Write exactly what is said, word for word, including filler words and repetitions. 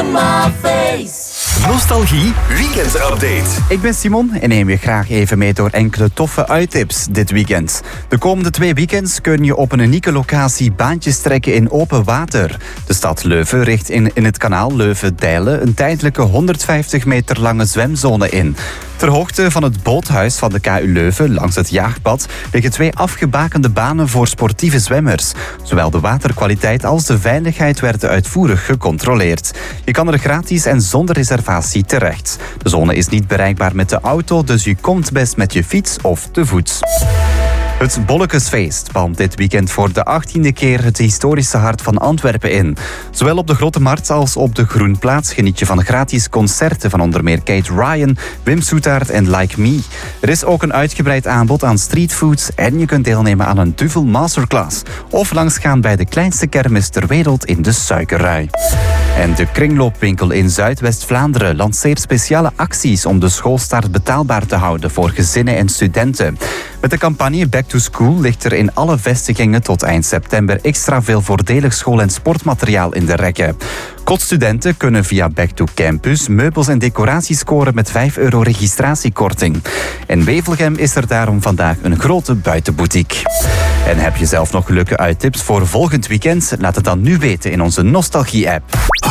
my face. Nostalgie Weekend Update. Ik ben Simon en neem je graag even mee door enkele toffe uittips dit weekend. De komende twee weekends kun je op een unieke locatie baantjes trekken in open water. De stad Leuven richt in, in het kanaal Leuven-Dijlen een tijdelijke honderdvijftig meter lange zwemzone in. Ter hoogte van het boothuis van de K U Leuven, langs het jaagpad, liggen twee afgebakende banen voor sportieve zwemmers. Zowel de waterkwaliteit als de veiligheid werden uitvoerig gecontroleerd. Je kan er gratis en zonder reservatie terecht. De zone is niet bereikbaar met de auto, dus je komt best met je fiets of te voet. Het Bollekesfeest palmt dit weekend voor de achttiende keer het historische hart van Antwerpen in. Zowel op de Grote Markt als op de Groenplaats geniet je van gratis concerten van onder meer Kate Ryan, Wim Soetaert en Like Me. Er is ook een uitgebreid aanbod aan streetfoods en je kunt deelnemen aan een duvel masterclass. Of langsgaan bij de kleinste kermis ter wereld in de Suikerrui. En de kringloopwinkel in Zuidwest-Vlaanderen lanceert speciale acties om de schoolstart betaalbaar te houden voor gezinnen en studenten. Met de campagne Back to School ligt er in alle vestigingen tot eind september extra veel voordelig school- en sportmateriaal in de rekken. Kotstudenten kunnen via Back to Campus meubels en decoraties scoren met vijf euro registratiekorting. In Wevelgem is er daarom vandaag een grote buitenboutique. En heb je zelf nog leuke uittips voor volgend weekend? Laat het dan nu weten in onze Nostalgie-app.